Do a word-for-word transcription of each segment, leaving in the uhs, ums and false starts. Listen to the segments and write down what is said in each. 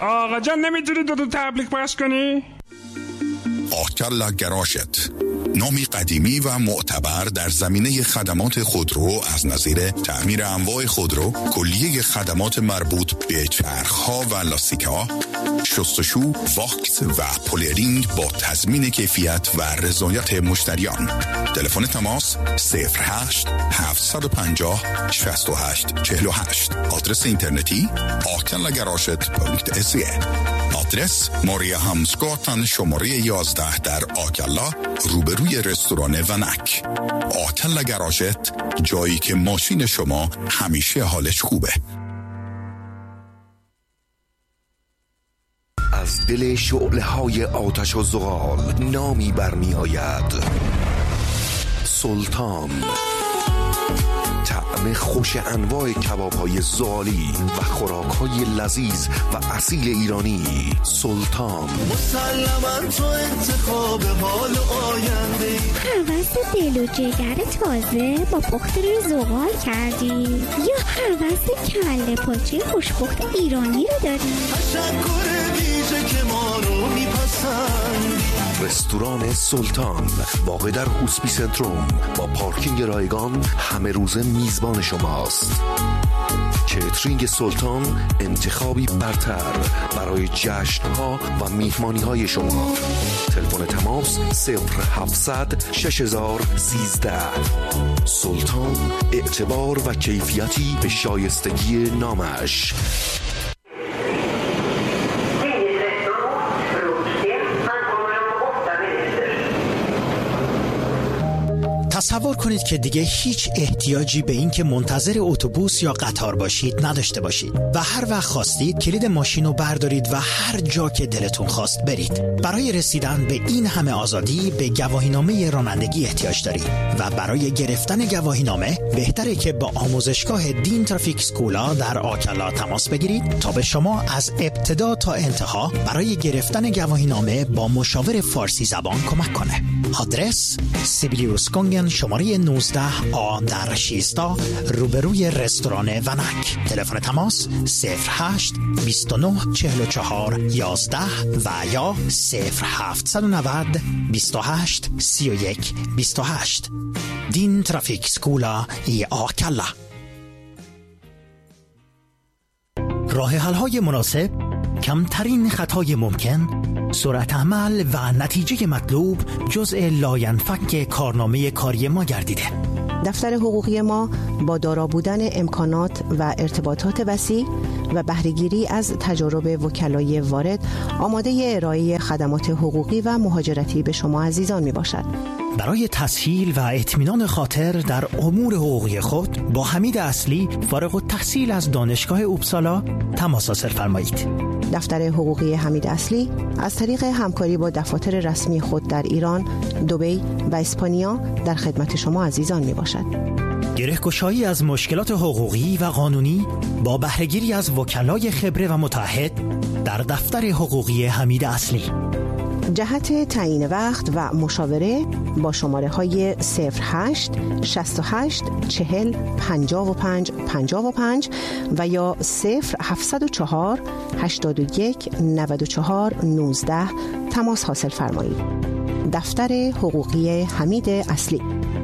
آقا جان نمیتونی دو دو تبلیغ پخش کنی؟ آکلا گراشت، نامی قدیمی و معتبر در زمینه خدمات خودرو از نظیر تعمیر انواع خودرو، کلیه خدمات مربوط به چرخ‌ها و لاستیک‌ها، شستشو، واکس و پولیرینگ با تضمین کیفیت و رضایت مشتریان. تلفن تماس صفر هشت هفت پنج صفر شش هشت چهل و هشت. آدرس اینترنتی آکلا گراشت دات سی. آدرس ماریا همسگاتن شماره یازده در آکلا روبروی رستوران ونک. آکلا گراشت، جایی که ماشین شما همیشه حالش خوبه. از دل شعله‌های آتش و زغال نامی برمی آید: سلطان. طعم خوش انواع کباب‌های زغالی و خوراک‌های لذیذ و اصیل ایرانی. سلطان. مسلماً تو انتخاب حال آینده. هوس دل و جگر تازه با پخت روی زغال کردی یا هوس کله پاچه خوشپخت ایرانی رو داری؟ تشکر ویژه که ما رو میپسند. رستوران سلطان واقع در هوسپی سنتروم با پارکینگ رایگان همه روز میزبان شماست. کیترینگ سلطان انتخابی برتر برای جشن‌ها و میهمانی‌های شما. تلفن تماس صفر هفتصد شش هزار سیزده. سلطان، اعتبار و کیفیتی به شایستگی نامش. تصور کنید که دیگه هیچ احتیاجی به این که منتظر اتوبوس یا قطار باشید نداشته باشید و هر وقت خواستید کلید ماشین رو بردارید و هر جا که دلتون خواست برید. برای رسیدن به این همه آزادی به گواهینامه رانندگی احتیاج دارید و برای گرفتن گواهینامه بهتره که با آموزشگاه دین ترافیک اسکولا در آکلا تماس بگیرید تا به شما از ابتدا تا انتها برای گرفتن گواهینامه با مشاور فارسی زبان کمک کنه. آدرس سیبیلیوس گونگن شماره نوزده آ در شیستا روبروی رستوران ونک. تلفن تماس صفر هشت بیست و نه چهل و چهار یازده و یا صفر هفت نه نه بیست و هشت سی و یک بیست و هشت. دین ترافیک اسکولا ای آکلا. راه حل های مناسب، کمترین خطای ممکن، سرعت عمل و نتیجه مطلوب جزء لاینفک کارنامه کاری ما گردیده. دفتر حقوقی ما با دارا بودن امکانات و ارتباطات وسیع و بهره‌گیری از تجارب وکلای وارد آماده ارائه خدمات حقوقی و مهاجرتی به شما عزیزان می باشد. برای تسهیل و اطمینان خاطر در امور حقوقی خود با حمید اصلی فارغ التحصیل از دانشگاه اوبسالا تماس حاصل فرمایید. دفتر حقوقی حمید اصلی از طریق همکاری با دفاتر رسمی خود در ایران، دبی و اسپانیا در خدمت شما عزیزان می باشد. گره‌گشایی از مشکلات حقوقی و قانونی با بهره‌گیری از وکلای خبره و متعهد در دفتر حقوقی حمید اصلی. جهت تعیین وقت و مشاوره با شماره های صفر هشت شصت و هشت چهل پنجاه و پنج پنجاه و پنج و یا صفر هفتصد و چهار هشتاد و یک نود و چهار نوزده تماس حاصل فرمایید. دفتر حقوقی حمید اصلی.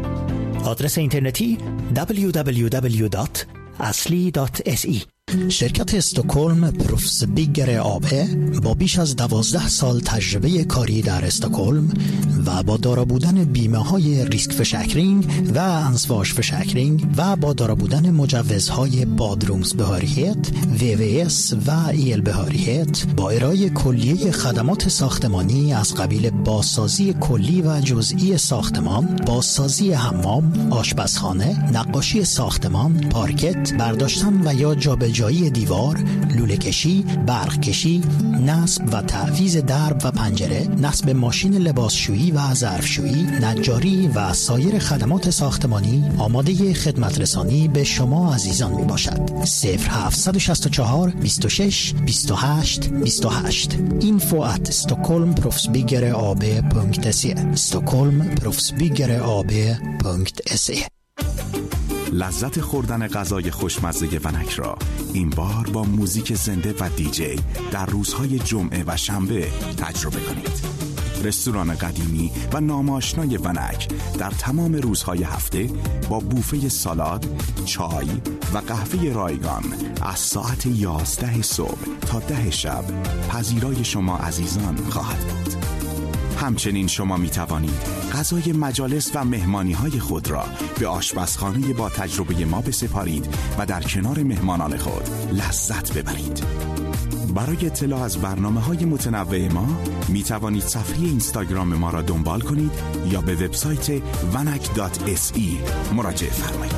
آدرس اینترنتی دبلیو دبلیو دبلیو دات اصلی دات اس ای. شرکت استکهلم پروفس بیگر آبه با بیش از دوازده سال تجربه کاری در استکهلم و با دارا بودن بیمه های ریسک فشکرینگ و انسواش فشکرینگ و با دارا بودن مجوزهای بادرومز بهاریت، وی وی اس و ایل بهاریت با ارائه کلیه خدمات ساختمانی از قبیل بازسازی کلی و جزئی ساختمان، بازسازی حمام، آشپزخانه، نقاشی ساختمان، پارکت، برداشتن و یا جابجایی جایی دیوار، لوله کشی، برق کشی، نصب و تعویض درب و پنجره، نصب ماشین لباسشویی و ظرفشویی، نجاری و سایر خدمات ساختمانی آماده خدمت رسانی به شما عزیزان می باشد. صفر هفت شش چهار بیست و شش بیست و هشت بیست و هشت info at stockholmproffsbyggare.ab punkt se stockholmproffsbyggare.ab punkt se. لذت خوردن غذای خوشمزه ونک را این بار با موزیک زنده و دیجی در روزهای جمعه و شنبه تجربه کنید. رستوران قدیمی و ناماشنای ونک در تمام روزهای هفته با بوفه سالاد، چای و قهوه رایگان از ساعت یازده صبح تا ده شب پذیرای شما عزیزان خواهد بود. همچنین شما می توانید غذای مجالس و مهمانی های خود را به آشپزخانه با تجربه ما بسپارید و در کنار مهمانان خود لذت ببرید. برای اطلاع از برنامه‌های متنوع ما می توانید صفحه اینستاگرام ما را دنبال کنید یا به وبسایت ونک دات اس ای مراجعه فرمایید.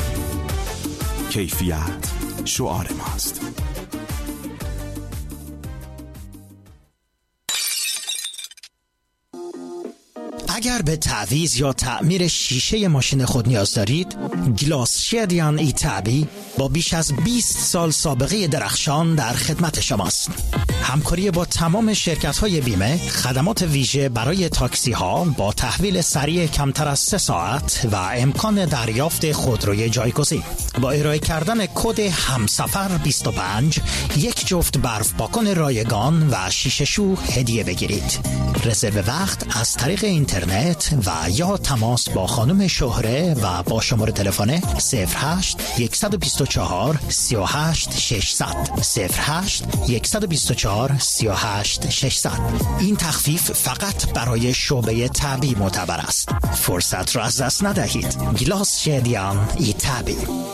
کیفیت شعار ماست. اگر به تعویض یا تعمیر شیشه ماشین خود نیاز دارید، گلاس شدیان ایتابی با بیش از بیست سال سابقه درخشان در خدمت شماست. همکاری با تمام شرکت‌های بیمه، خدمات ویژه برای تاکسی ها با تحویل سریع کمتر از سه ساعت و امکان دریافت خودروی جایگزین. با ارائه کردن کد همسفر بیست و پنج یک جفت برف پاکن رایگان و شیشه شو هدیه بگیرید. رزرو وقت از طریق اینترنت و یا تماس با خانم شهره و با شماره تلفن صفر هشت یک دو چهار سه هشت شش صفر صفر صفر هشت یک دو چهار سه هشت شش صفر. این تخفیف فقط برای شعبه تبی معتبر است. فرصت را از دست ندهید. گلاس شدیان ایتابی.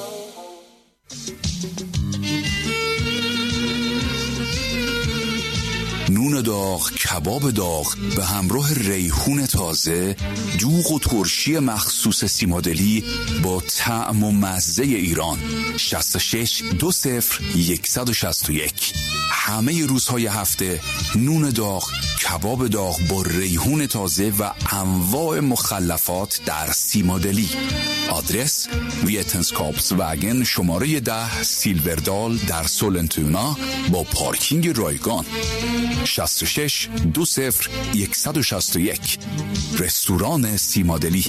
نون داغ، کباب داغ به همراه ریحون تازه، دوغ و ترشی مخصوص سیمادلی با طعم و مزه ایران. شصت و شش دو صفر یک شش یک. همه روزهای هفته نون داغ، کباب داغ با ریحون تازه و انواع مخلفات در سیمادلی. آدرس ویتنسکاپس وگن شماره ده سیلوردال در سولنتونا با پارکینگ رایگان. شصت و شش دو صفر یک شش یک. رستوران سیمادلی.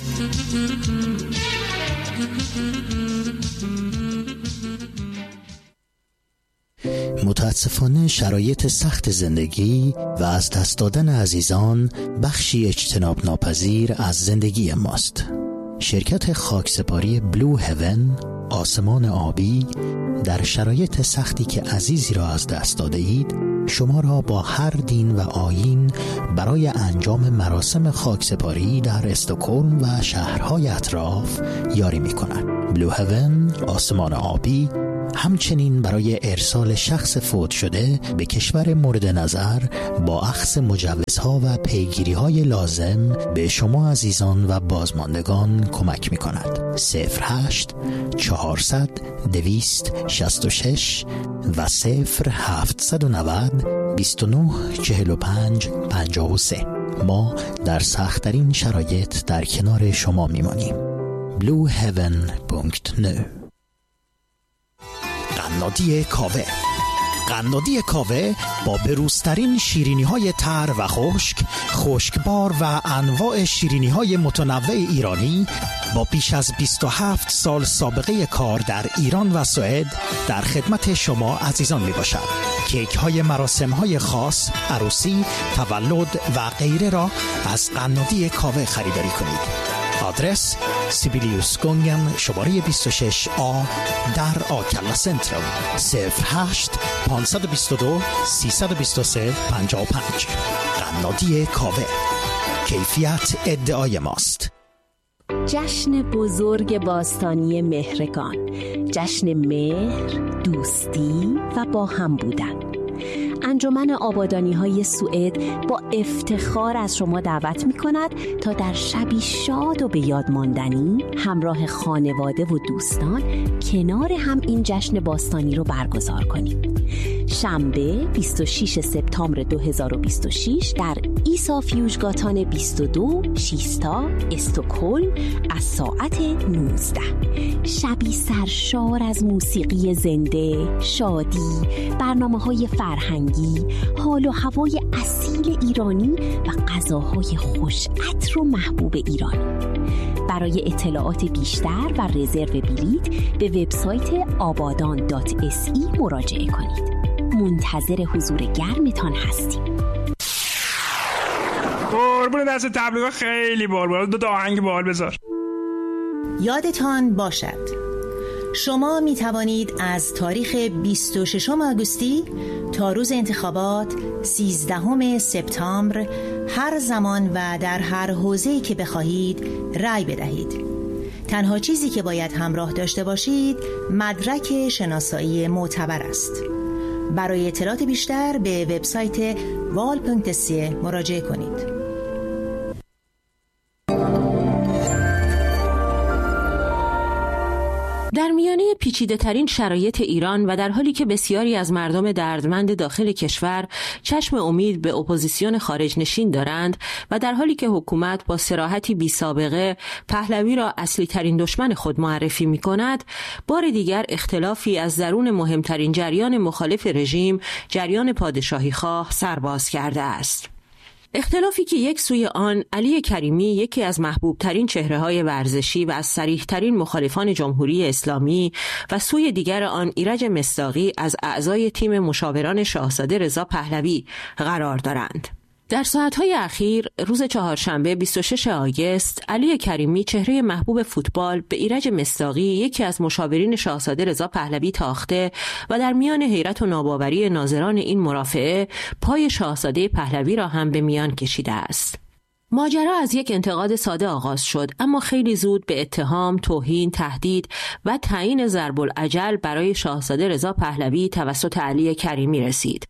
متاسفانه شرایط سخت زندگی و از دست دادن عزیزان بخشی اجتناب ناپذیر از زندگی ماست. شرکت خاکسپاری بلو هیون، آسمان آبی، در شرایط سختی که عزیزی را از دست داده اید شما را با هر دین و آیین برای انجام مراسم خاکسپاری در استکهلم و شهرهای اطراف یاری می کند. بلو هیون، آسمان آبی، همچنین برای ارسال شخص فوت شده به کشور مورد نظر با اخذ مجوزها و پیگیری‌های لازم به شما عزیزان و بازماندگان کمک می‌کند. صفر هشت چهارصد دویست شصت و شش و صفر هفتصد و نود بیست و نه چهل و پنج پنجاه و سه. ما در سخت‌ترین شرایط در کنار شما می‌مانیم. بلو هیون دات نت. قنادی کاوه. قنادی کاوه با بروزترین شیرینی‌های تر و خشک، خشکبار و انواع شیرینی‌های متنوع ایرانی با بیش از بیست و هفت سال سابقه کار در ایران و سوئد در خدمت شما عزیزان میباشد. کیک‌های مراسم‌های خاص، عروسی، تولد و غیره را از قنادی کاوه خریداری کنید. آدرس سیبیلیوس گونگن شماره بیست و شش آ در آکلا سنترال. صفر هشت پانصد و بیست و دو سیصد و بیست و سه پنجاه و پنج. قنادی کاوه، کیفیت ادعای ماست. جشن بزرگ باستانی مهرگان، جشن مهر، دوستی و با هم بودن. انجمن آبادانی‌های سوئد با افتخار از شما دعوت می‌کند تا در شبی شاد و به یاد ماندنی همراه خانواده و دوستان کنار هم این جشن باستانی رو برگزار کنید. شنبه بیست و شش سپتامبر دو هزار و بیست و شش در ایسا فیوژگاتان بیست و دو شیستا استکهلم از ساعت نوزده. شبی سرشار از موسیقی زنده، شادی، برنامه‌های فرهنگی، حال و هوای اصیل اصیل ایرانی و غذاهای خوش عطر و محبوب ایرانی. برای اطلاعات بیشتر و رزرو بلیط به وبسایت آبادان دات اس ای مراجعه کنید. منتظر حضور گرمتان هستیم. قربون دست تبلیغات خیلی بال بال. دو تا آهنگ بال بذار. یادتان باشد شما می توانید از تاریخ بیست و ششم آگوستی تا روز انتخابات سیزدهم سپتامبر هر زمان و در هر حوزه‌ای که بخواهید رأی بدهید. تنها چیزی که باید همراه داشته باشید مدرک شناسایی معتبر است. برای اطلاعات بیشتر به وبسایت وال پونکت سی مراجعه کنید. در میانه پیچیده ترین شرایط ایران و در حالی که بسیاری از مردم دردمند داخل کشور چشم امید به اپوزیسیون خارج نشین دارند و در حالی که حکومت با صراحتی بی سابقه پهلوی را اصلی ترین دشمن خود معرفی می کند، بار دیگر اختلافی از درون مهمترین جریان مخالف رژیم، جریان پادشاهی خواه، سرباز کرده است. اختلافی که یک سوی آن علی کریمی، یکی از محبوب ترین چهره های ورزشی و از صریح ترین مخالفان جمهوری اسلامی، و سوی دیگر آن ایرج مصداقی از اعضای تیم مشاوران شاهزاده رضا پهلوی قرار دارند. در ساعتهای اخیر روز چهارشنبه بیست و ششم آگوست، علی کریمی، چهره محبوب فوتبال، به ایرج مصداقی، یکی از مشاورین شاهزاده رضا پهلوی، تاخته و در میان حیرت و ناباوری ناظران این مرافعه پای شاهزاده پهلوی را هم به میان کشیده است. ماجرا از یک انتقاد ساده آغاز شد، اما خیلی زود به اتهام، توهین، تهدید و تعیین ضرب الاجل برای شاهزاده رضا پهلوی توسط علی کریمی رسید.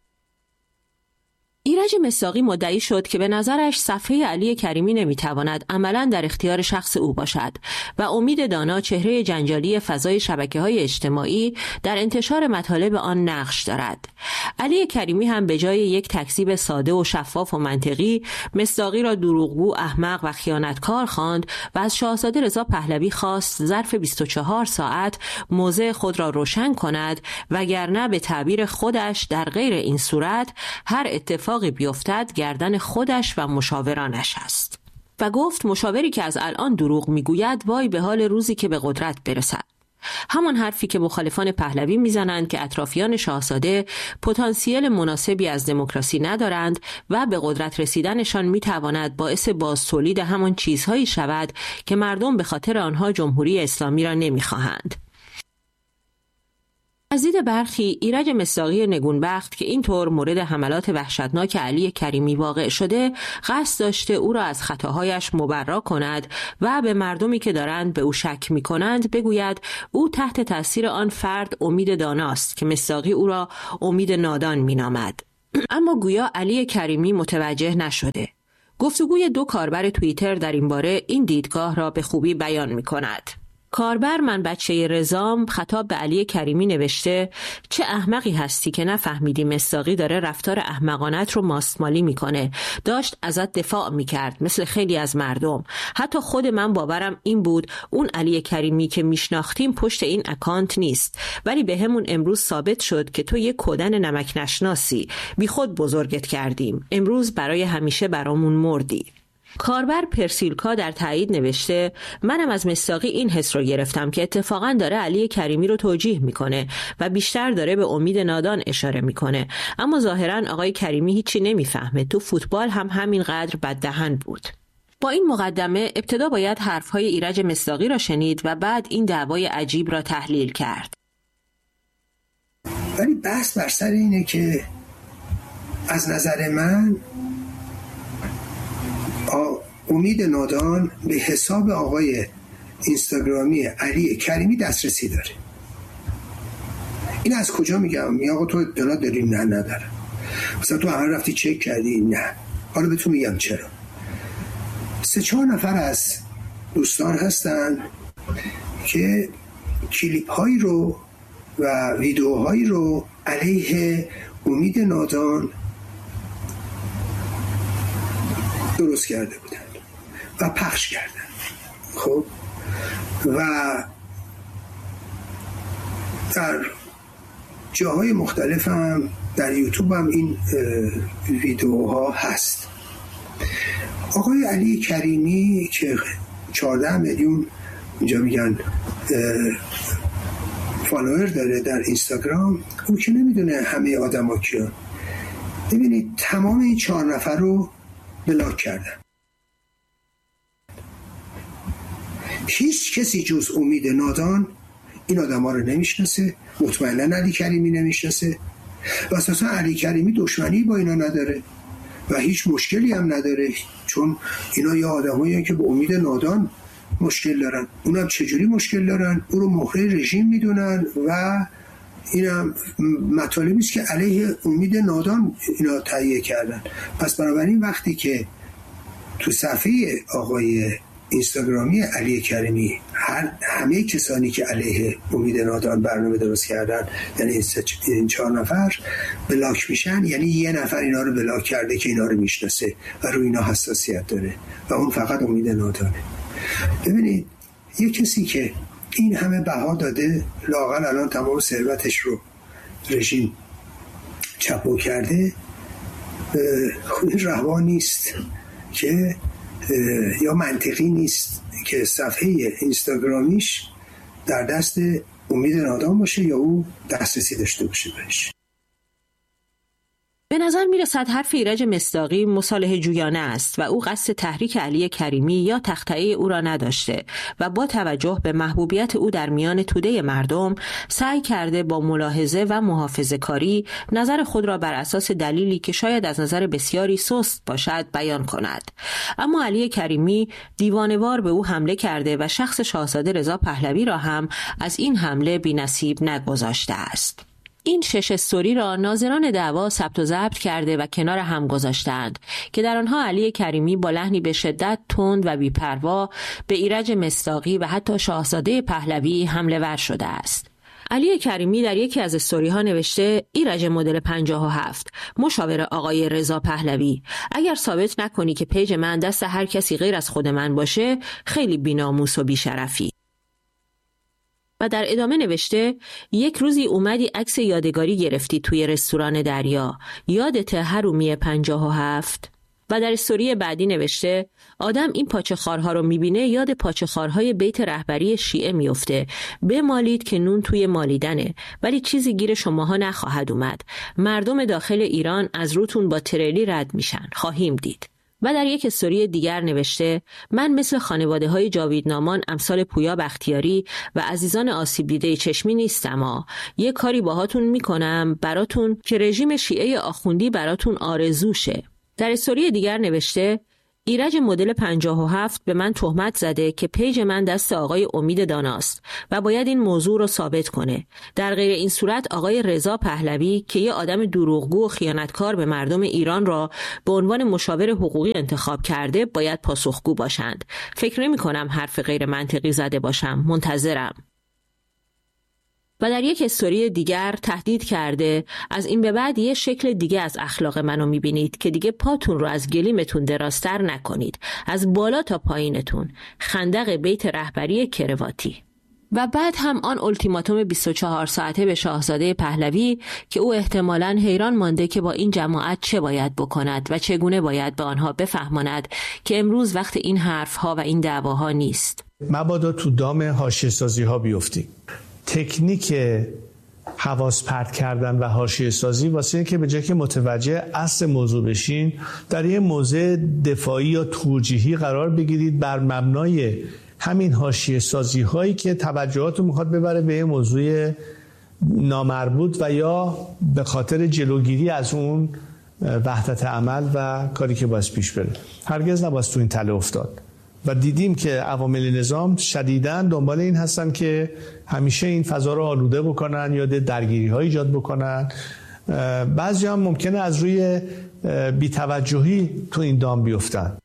ایرج مصداقی مدعی شد که به نظرش صفحه علی کریمی نمیتواند عملاً در اختیار شخص او باشد و امید دانا، چهره جنجالی فضای شبکه‌های اجتماعی، در انتشار مطالب آن نقش دارد. علی کریمی هم به جای یک تکذیب ساده و شفاف و منطقی، مصداقی را دروغگو، احمق و خیانتکار خواند و از شاهزاده رضا پهلوی خواست ظرف بیست و چهار ساعت موضع خود را روشن کند، وگرنه به تعبیر خودش در غیر این صورت هر اتفاق بیفتد گردن خودش و مشاورانش است. و گفت مشاوری که از الان دروغ میگوید وای به حال روزی که به قدرت برسد. همان حرفی که مخالفان پهلوی میزنند که اطرافیان شاهزاده پتانسیل مناسبی از دموکراسی ندارند و به قدرت رسیدنشان میتواند باعث بازتولید همان چیزهایی شود که مردم به خاطر آنها جمهوری اسلامی را نمیخواهند. از دید برخی، ایرج مصداقی نگونبخت که اینطور مورد حملات وحشتناک علی کریمی واقع شده، قصد داشته او را از خطاهایش مبرا کند و به مردمی که دارند به او شک می کنند بگوید او تحت تاثیر آن فرد امید داناست که مصداقی او را امید نادان می نامد. اما گویا علی کریمی متوجه نشده. گفتگوی دو کاربر توییتر در این باره این دیدگاه را به خوبی بیان می کند. کاربر من بچه رضام خطاب به علی کریمی نوشته: چه احمقی هستی که نفهمیدی مصداقی داره رفتار احمقانت رو ماستمالی میکنه. داشت ازت دفاع میکرد مثل خیلی از مردم. حتی خود من باورم این بود اون علی کریمی که میشناختیم پشت این اکانت نیست، ولی به همون امروز ثابت شد که تو یک کودن نمک نشناسی. بی خود بزرگت کردیم. امروز برای همیشه برامون مردی. کاربر پرسیلکا در تایید نوشته: منم از مصداقی این حس رو گرفتم که اتفاقاً داره علی کریمی رو توجیه میکنه و بیشتر داره به امید نادان اشاره میکنه، اما ظاهراً آقای کریمی هیچی نمیفهمه. تو فوتبال هم همینقدر بددهن بود. با این مقدمه ابتدا باید حرفهای ایرج مصداقی را شنید و بعد این دعوای عجیب را تحلیل کرد. ولی بحث بر سر اینه که از نظر من امید نادان به حساب آقای اینستاگرامی علی کریمی دسترسی داره. این از کجا میگم؟ میگم آقا تو اطلاع داری؟ نه ندارم. مثلا تو همه رفتی چک کردی؟ نه. حالا به تو میگم چرا. سه چهار نفر از دوستان هستن که کلیپ هایی رو و ویدیوهایی رو علیه امید نادان درست کرده بودن و پخش کردن. خب و در جاهای مختلف هم در یوتیوب هم این ویدیوها هست. آقای علی کریمی که چهارده میلیون اینجا میگن فالوور داره در اینستاگرام، اون که نمیدونه همه آدم ها کیان. ببینید تمام این چهار نفر رو بلاک کردن. هیچ کسی جز امید نادان این آدم ها رو نمیشناسه، مطمئنا علی کریمی نمیشناسه و اساسا علی کریمی دشمنی با اینا نداره و هیچ مشکلی هم نداره، چون اینا یه آدمایی که با امید نادان مشکل دارن. اونم چجوری مشکل دارن؟ اون رو مهره رژیم میدونن و اینم مطالبی است که علیه امید نادان اینا تهیه کردن. پس بنابراین وقتی که تو صفحه آقای اینستاگرامی علی کریمی هر همه کسانی که علیه امید نادان برنامه درست کردن، یعنی این چهار نفر بلاک میشن، یعنی یه نفر اینا رو بلاک کرده که اینا رو میشناسه و روی اینا حساسیت داره و اون فقط امید نادانه. ببینید یه کسی که این همه بها داده، لااقل الان تمام ثروتش رو رژیم چپو کرده، روا نیست که یا منطقی نیست که صفحه اینستاگرامیش در دست امید نادان باشه یا او دسترسی داشته باشه بهش. به نظر میرسد حرف ایرج مصداقی مصالحه جویانه است و او قصد تحریک علی کریمی یا تخطئه او را نداشته و با توجه به محبوبیت او در میان توده مردم سعی کرده با ملاحظه و محافظه کاری نظر خود را بر اساس دلیلی که شاید از نظر بسیاری سست باشد بیان کند. اما علی کریمی دیوانه‌وار به او حمله کرده و شخص شاهزاده رضا پهلوی را هم از این حمله بی‌نصیب نگذاشته است. این شش استوری را ناظران دعوا ثبت و ضبط کرده و کنار هم گذاشتند که در آنها علی کریمی با لحنی به شدت تند و بی‌پروا به ایرج مصداقی و حتی شاهزاده پهلوی حمله ور شده است. علی کریمی در یکی از استوری ها نوشته: ایرج مدل پنجاه و هفت، مشاور آقای رضا پهلوی، اگر ثابت نکنی که پیج من دست هر کسی غیر از خود من باشه، خیلی بی‌ناموس و بی‌شرفی. و در ادامه نوشته: یک روزی اومدی عکس یادگاری گرفتی توی رستوران دریا، یادت هرومی پنجاه و هفت؟ و در استوری بعدی نوشته: آدم این پاچه خارها رو میبینه یاد پاچه خارهای بیت رهبری شیعه میفته، بمالید که نون توی مالیدنه، ولی چیزی گیر شماها نخواهد اومد. مردم داخل ایران از روتون با تریلی رد میشن، خواهیم دید. و در یک استوری دیگر نوشته: من مثل خانواده های جاویدنامان امثال پویا بختیاری و عزیزان آسیب دیده چشمی نیستم ها. یه کاری باهاتون میکنم براتون که رژیم شیعه آخوندی براتون آرزوشه. در استوری دیگر نوشته: ایرج مدل پنجاه و هفت به من تهمت زده که پیج من دست آقای امید داناست و باید این موضوع رو ثابت کنه. در غیر این صورت آقای رضا پهلوی که یه آدم دروغگو و خیانتکار به مردم ایران را به عنوان مشاور حقوقی انتخاب کرده باید پاسخگو باشند. فکر نمی کنم حرف غیر منطقی زده باشم. منتظرم. و در یک استوری دیگر تهدید کرده: از این به بعد یه شکل دیگه از اخلاق منو میبینید که دیگه پاتون رو از گلیمتون درازتر نکنید، از بالا تا پایینتون. خندق بیت رهبری کرواتی. و بعد هم آن التیماتوم بیست و چهار ساعته به شاهزاده پهلوی که او احتمالاً حیران مانده که با این جماعت چه باید بکند و چگونه باید به آنها بفهماند که امروز وقت این حرفها و این دعواها نیست. مبادا تو دام حاشیه‌سازی ها بیفتیم. تکنیک حواس پرت کردن و حاشیه سازی واسه اینه که به جای که متوجه اصل موضوع بشین، در یه موضع دفاعی یا توجیهی قرار بگیرید بر مبنای همین حاشیه سازی هایی که توجهات رو میخواد ببره به یه موضوع نامربوط و یا به خاطر جلوگیری از اون وحدت عمل و کاری که باید پیش بره. هرگز نباید تو این تله افتاد. و دیدیم که عوامل نظام شدیداً دنبال این هستن که همیشه این فضا رو آلوده بکنن یا درگیری ها ایجاد بکنن. بعضی هم ممکنه از روی بی‌توجهی تو این دام بیفتن.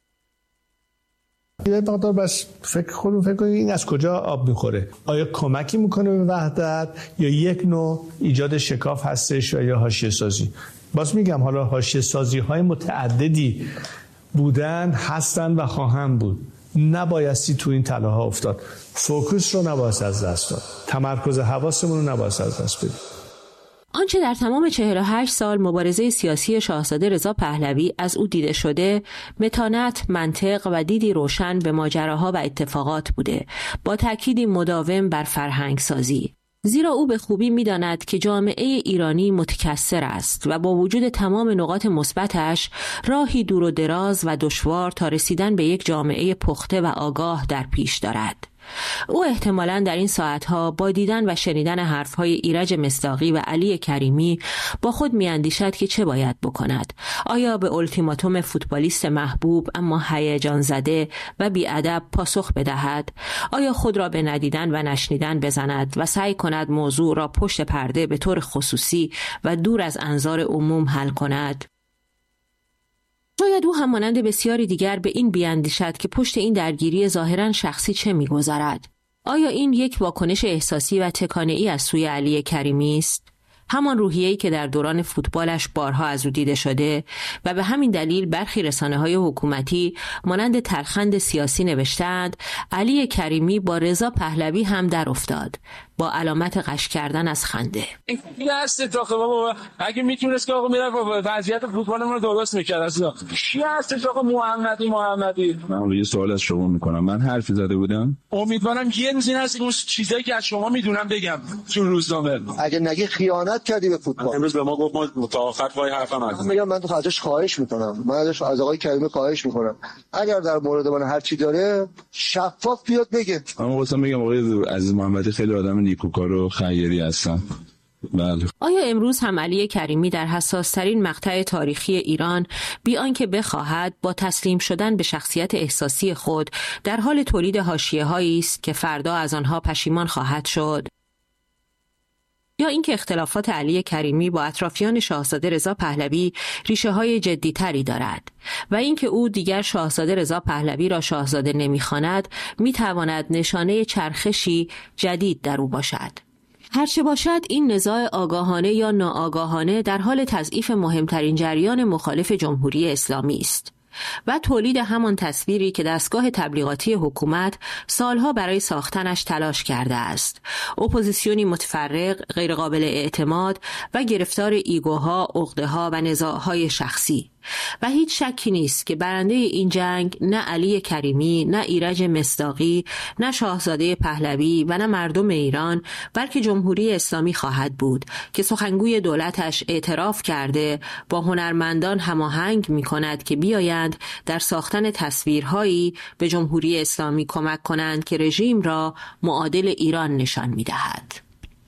یه مقدار بس فکر خودمون فکر کنید این از کجا آب میخوره. آیا کمکی میکنه به وحدت یا یک نوع ایجاد شکاف هستش یا حاشیه سازی؟ باز میگم حالا حاشیه سازی های متعددی بودن، هستن و خواهند بود. نبایستی تو این تله ها افتاد. فوکوس رو نباید از دست داد. تمرکز حواسمون رو نباید از دست بدیم. آنچه در تمام چهل و هشت سال مبارزه سیاسی شاهزاده رضا پهلوی از او دیده شده، متانت، منطق و دیدی روشن به ماجراها و اتفاقات بوده، با تأکیدی مداوم بر فرهنگ سازی. زیرا او به خوبی می‌داند که جامعه ایرانی متکثر است و با وجود تمام نقاط مثبتش راهی دور و دراز و دشوار تا رسیدن به یک جامعه پخته و آگاه در پیش دارد. او احتمالاً در این ساعتها با دیدن و شنیدن حرفهای ایرج مصداقی و علی کریمی با خود میاندیشد که چه باید بکند. آیا به التیماتوم فوتبالیست محبوب اما هیجان زده و بی‌ادب پاسخ بدهد؟ آیا خود را به ندیدن و نشنیدن بزند و سعی کند موضوع را پشت پرده به طور خصوصی و دور از انظار عموم حل کند؟ شاید او هم مانند بسیاری دیگر به این بیاندیشد که پشت این درگیری ظاهراً شخصی چه می‌گذرد. آیا این یک واکنش احساسی و تکانه‌ای از سوی علی کریمی است؟ همان روحیه‌ای که در دوران فوتبالش بارها از او دیده شده و به همین دلیل برخی رسانه‌های حکومتی مانند تلخند سیاسی نوشتند علی کریمی با رضا پهلوی هم در افتاد، با علامت قش کردن از خنده. این هست تا بابا اگه میتونست که آقا میره وضعیت فوتبالمون رو درست می‌کرد اصلا. چی هست آقا محمدی محمدی؟ من یه سوال از شما می‌کنم. من حرفی زده بودم؟ امیدوارم یه روز این هست اون چیزایی که از شما میدونم بگم تو روزنامه. اگه نگی خیانت کردی به فوتبال. امروز به ما گفت ما تا آخر وای حرفم از. میگم من تو ازش خواهش می‌کنم. من ازش از آقای کریمی خواهش می‌کنم. اگر در مورد من هر چی داره شفاف بیاد بگه. من واسه میگم آقای عزیز محمدی خیلی آدم نیکوکار و خیری هستن. بله. آیا امروز هم علی کریمی در حساس‌ترین مقطع تاریخی ایران بی آنکه بخواهد با تسلیم شدن به شخصیت احساسی خود در حال تولید حاشیه‌هایی است که فردا از آنها پشیمان خواهد شد؟ یا اینکه اختلافات علی کریمی با اطرافیان شاهزاده رضا پهلوی ریشه‌های جدی‌تری دارد و اینکه او دیگر شاهزاده رضا پهلوی را شاهزاده نمی‌خواند می‌تواند نشانه چرخشی جدید در او باشد. هرچه باشد این نزاع آگاهانه یا ناآگاهانه در حال تضعیف مهمترین جریان مخالف جمهوری اسلامی است و تولید همان تصویری که دستگاه تبلیغاتی حکومت سالها برای ساختنش تلاش کرده است. اپوزیسیونی متفرق، غیرقابل اعتماد و گرفتار ایگوها، عقده‌ها و نزاع‌های شخصی. و هیچ شکی نیست که برنده این جنگ نه علی کریمی، نه ایرج مصداقی، نه شاهزاده پهلوی و نه مردم ایران، بلکه جمهوری اسلامی خواهد بود که سخنگوی دولتش اعتراف کرده با هنرمندان هماهنگ می‌کند که بیایند در ساختن تصویرهایی به جمهوری اسلامی کمک کنند که رژیم را معادل ایران نشان می‌دهد.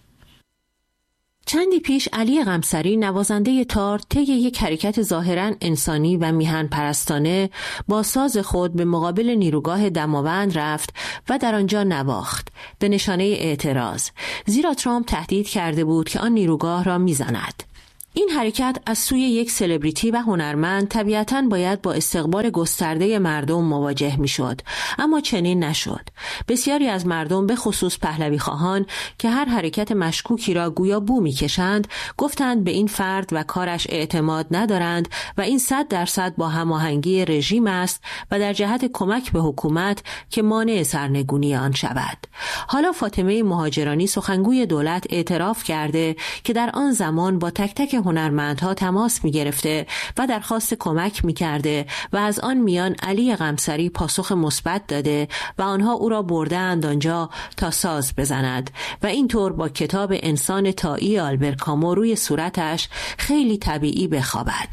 چندی پیش علی قمصری نوازنده تار طی یک حرکت ظاهراً انسانی و میهن پرستانه با ساز خود به مقابل نیروگاه دماوند رفت و در آنجا نواخت به نشانه اعتراض، زیرا ترامپ تهدید کرده بود که آن نیروگاه را میزند. این حرکت از سوی یک سلبریتی و هنرمند طبیعتاً باید با استقبال گسترده مردم مواجه میشد، اما چنین نشد. بسیاری از مردم به خصوص پهلوی خواهان که هر حرکت مشکوکی را گویا بو میکشند، گفتند به این فرد و کارش اعتماد ندارند و این صد درصد با هماهنگی رژیم است و در جهت کمک به حکومت که مانع سرنگونی آن شود. حالا فاطمه مهاجرانی سخنگوی دولت اعتراف کرده که در آن زمان با تک تک هنرمندها تماس می گرفته و درخواست کمک می کرده و از آن میان علی قمصری پاسخ مثبت داده و آنها او را بردند آنجا تا ساز بزند و اینطور با کتاب انسان تایی آلبر کامو روی صورتش خیلی طبیعی بخوابد.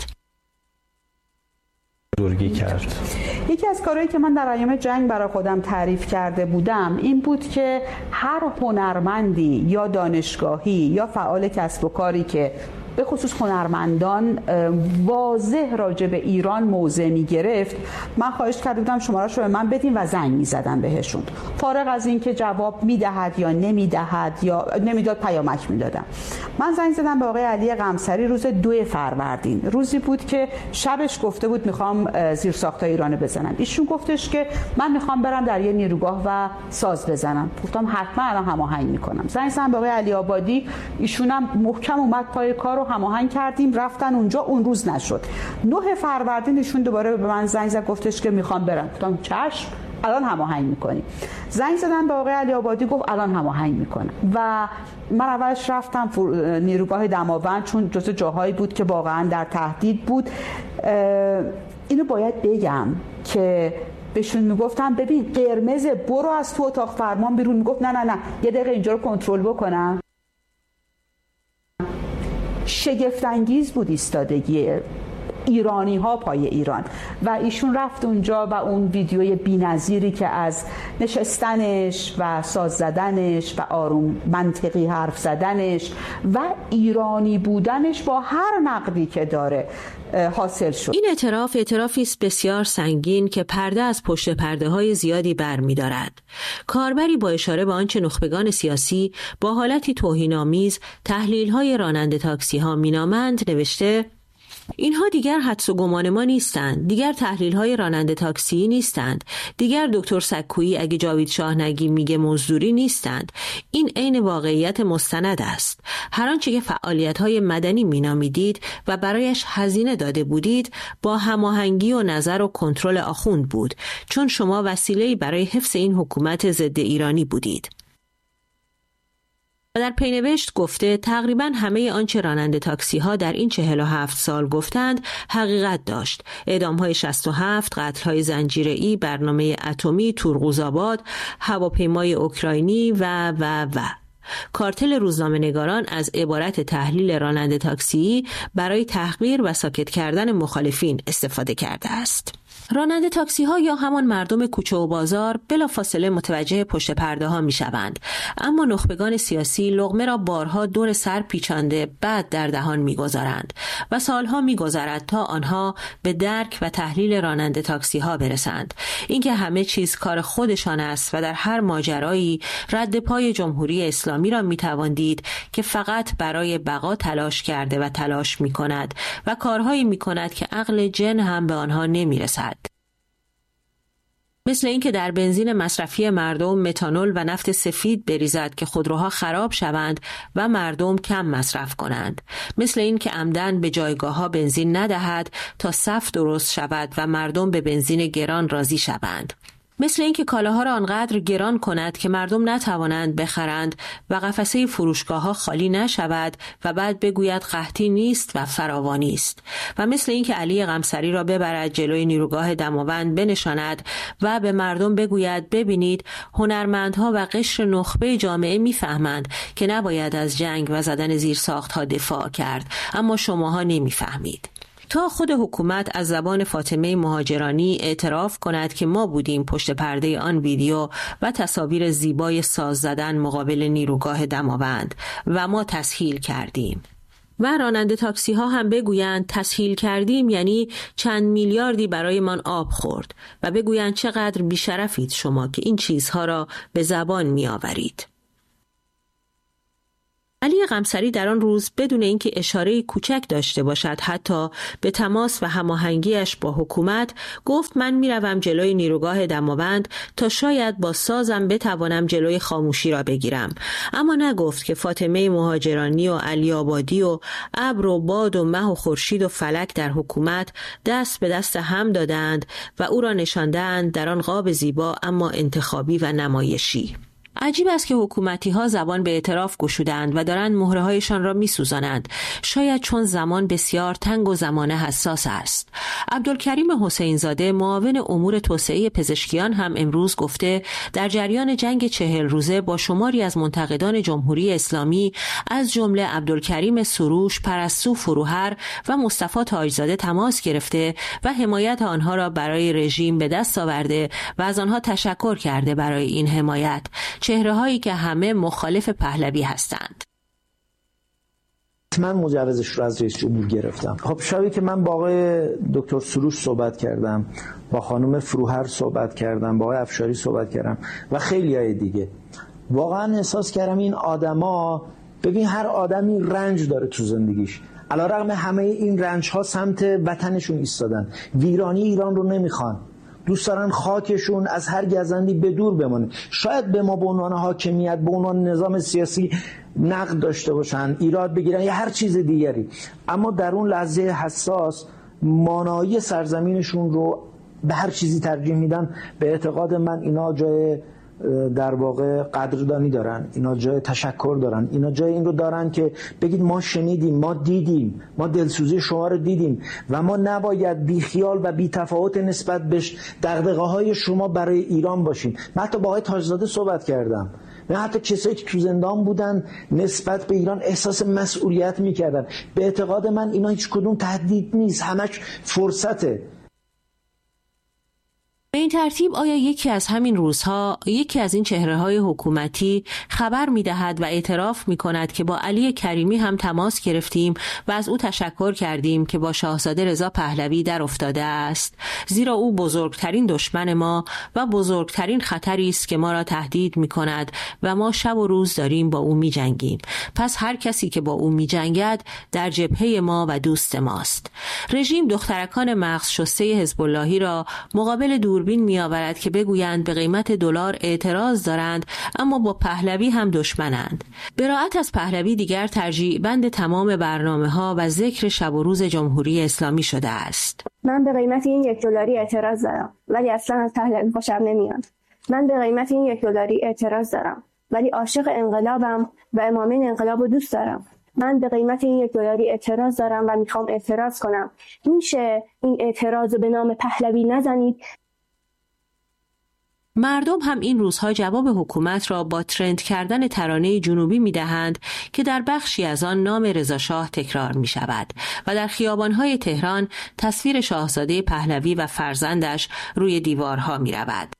بزرگی کرد. یکی از کارهایی که من در ایام جنگ برای خودم تعریف کرده بودم این بود که هر هنرمندی یا دانشگاهی یا فعال کسب و کاری که به خصوص هنرمندان واضح راجع به ایران موضع می گرفت، من خواهش کرده بودم شماره‌اش رو به من بدین و زنگ می زدم بهشون، فارغ از این که جواب می دهد یا نمی دهد یا نمیداد پیامک می دادم. من زنگ زدم به آقای علی قمصری روز دو فروردین، روزی بود که شبش گفته بود میخوام زیرساختای ایران بزنم. ایشون گفتش که من میخوام برم در یه نیروگاه و ساز بزنم. گفتم حتما الان هماهنگ میکنم. زنگ زدم به آقای علی آبادی، ایشون هم محکم اومد پای کار، هماهنگ کردیم، رفتن اونجا. اون روز نشد. نه فروردین ایشون دوباره به من زنگ زد، گفتش که میخوام برم. گفتم چشم، الان هماهنگ میکنیم. زنگ زدن به آقای علی آبادی، گفت الان هماهنگ میکنم و من اولش رفتم نیروگاه دماوند چون جزو جاهایی بود که واقعا در تهدید بود. اینو باید بگم که بهشون میگفتم ببین قرمز، برو از تو اتاق فرمان بیرون. میگفت نه نه نه یه دقیقه اینجا رو کنترل بکنم. شگفت انگیز بود ایستادگی ایرانی ها پای ایران و ایشون رفت اونجا و اون ویدیوی بی‌نظیری که از نشستنش و ساز زدنش و آروم منطقی حرف زدنش و ایرانی بودنش با هر نقدی که داره حاصل شد. این اعتراف اعترافی است بسیار سنگین که پرده از پشت پرده های زیادی بر می دارد. کاربری با اشاره به آنچه نخبگان سیاسی با حالتی توهین‌آمیز تحلیل های راننده تاکسی ها می نامند نوشته: اینها دیگر حدس و گمان ما نیستند، دیگر تحلیل های راننده تاکسی نیستند، دیگر دکتر سکویی اگه جاوید شاه نگی میگه مزدوری نیستند. این عین واقعیت مستند است. هر آنچه که فعالیت های مدنی مینامیدید و برایش هزینه داده بودید با هماهنگی و نظر و کنترل آخوند بود، چون شما وسیله‌ای برای حفظ این حکومت ضد ایرانی بودید. و در پینوشت گفته تقریبا همه آنچه راننده تاکسی ها در این چهل و هفت سال گفتند حقیقت داشت. اعدام های شصت و هفت، قتل های زنجیره‌ای، برنامه اتمی، تورغوزآباد، هواپیمای اوکراینی و و و کارتل روزنامه‌نگاران از عبارت تحلیل راننده تاکسی برای تحقیر و ساکت کردن مخالفین استفاده کرده است. راننده تاکسی ها یا همان مردم کوچه و بازار بلافاصله متوجه پشت پرده ها می شوند، اما نخبگان سیاسی لقمه را بارها دور سر پیچانده بعد در دهان می گذارند و سالها می گذرد تا آنها به درک و تحلیل راننده تاکسی ها برسند. اینکه همه چیز کار خودشان است و در هر ماجرایی رد پای جمهوری اسلامی را می توان دید که فقط برای بقا تلاش کرده و تلاش می کند و کارهایی می کند که عقل جن هم به آنها نمی رسد. مثل اینکه در بنزین مصرفی مردم متانول و نفت سفید بریزد که خودروها خراب شوند و مردم کم مصرف کنند. مثل اینکه عمدن به جایگاه‌ها بنزین ندهد تا صف درست شود و مردم به بنزین گران راضی شوند. مثل اینکه کالاها را آنقدر گران کند که مردم نتوانند بخرند و قفسه فروشگاه‌ها خالی نشود و بعد بگوید قحطی نیست و فراوانی است. و مثل اینکه علی قمصری را ببرد جلوی نیروگاه دماوند بنشاند و به مردم بگوید ببینید هنرمندها و قشر نخبه جامعه میفهمند که نباید از جنگ و زدن زیرساخت‌ها دفاع کرد، اما شماها نمیفهمید. تا خود حکومت از زبان فاطمه مهاجرانی اعتراف کند که ما بودیم پشت پرده آن ویدیو و تصاویر زیبای ساز زدن مقابل نیروگاه دماوند و ما تسهیل کردیم. و راننده تاکسی ها هم بگویند تسهیل کردیم یعنی چند میلیاردی برای من آب خورد و بگویند چقدر بیشرفید شما که این چیزها را به زبان می آورید. علی قمصری در آن روز بدون اینکه اشاره کوچک داشته باشد حتی به تماس و هماهنگیش با حکومت گفت من میروم جلوی نیروگاه دماوند تا شاید با سازم بتوانم جلوی خاموشی را بگیرم، اما نگفت که فاطمه مهاجرانی و علی آبادی و ابر و باد و مه و خورشید و فلک در حکومت دست به دست هم دادند و او را نشاندند در آن قاب زیبا اما انتخابی و نمایشی. عجیب است که حکومتی ها زبان به اعتراف گشودند و دارند مهره هایشان را می سوزانند. شاید چون زمان بسیار تنگ و زمان حساس است. عبدالکریم حسین زاده معاون امور توسعه پزشکیان هم امروز گفته در جریان جنگ چهل روزه با شماری از منتقدان جمهوری اسلامی از جمله عبدالکریم سروش، پرستو فروهر و مصطفی تاجزاده تماس گرفته و حمایت آنها را برای رژیم به دست آورده و از آنها تشکر کرده برای این حمایت. چهره هایی که همه مخالف پهلوی هستند. من مجوزش رو از رئیس جمهور گرفتم. خب شبی که من با آقای دکتر سروش صحبت کردم، با خانم فروهر صحبت کردم، با آقای افشاری صحبت کردم و خیلی های دیگه، واقعا احساس کردم این آدما، ببین هر آدمی رنج داره تو زندگیش، علیرغم همه این رنج ها سمت وطنشون ایستادن. ویرانی ایران رو نمیخوان، دوست دارن خاکشون از هر گزندی به دور بمونه. شاید به ما به عنوان حاکمیت، به عنوان نظام سیاسی نقد داشته باشن، ایراد بگیرن یا هر چیز دیگری، اما در اون لحظه حساس مانایی سرزمینشون رو به هر چیزی ترجیح میدن، به اعتقاد من اینا جای در واقع قدردانی دارن، اینا جای تشکر دارن، اینا جای این رو دارن که بگید ما شنیدیم، ما دیدیم، ما دلسوزی شما رو دیدیم و ما نباید بیخیال و بی‌تفاوت نسبت به دغدغه‌های شما برای ایران باشیم. من حتی با آقای تاجزاده صحبت کردم، من حتی کسایی که تو زندان بودن نسبت به ایران احساس مسئولیت میکردن. به اعتقاد من اینا هیچ کدوم تهدید نیست، همش فرصته. به این ترتیب آیا یکی از همین روزها یکی از این چهره‌های حکومتی خبر می‌دهد و اعتراف می‌کند که با علی کریمی هم تماس گرفتیم و از او تشکر کردیم که با شاهزاده رضا پهلوی در افتاده است، زیرا او بزرگترین دشمن ما و بزرگترین خطری است که ما را تهدید می‌کند و ما شب و روز داریم با او می‌جنگیم. پس هر کسی که با او می‌جنگد در جبهه ما و دوست ماست. رژیم دخترکان مغز شسته حزب اللهی را مقابل دور دوربین می آورد که بگویند به قیمت دلار اعتراض دارند اما با پهلوی هم دشمنند. براءت از پهلوی دیگر ترجیع بند تمام برنامه ها و ذکر شب و روز جمهوری اسلامی شده است. من به قیمت این یک دلاری اعتراض دارم ولی اصلا از پهلوی خوشم نمیاد. من به قیمت این یک دلاری اعتراض دارم ولی عاشق انقلابم و امامین انقلاب رو دوست دارم. من به قیمت این یک دلاری اعتراض دارم و میخوام اعتراض کنم. میشه این اعتراض رو به نام پهلوی نزنید؟ مردم هم این روزها جواب حکومت را با ترند کردن ترانه جنوبی می‌دهند که در بخشی از آن نام رضا شاه تکرار می‌شود و در خیابان‌های تهران تصویر شاهزاده پهلوی و فرزندش روی دیوارها می‌رود.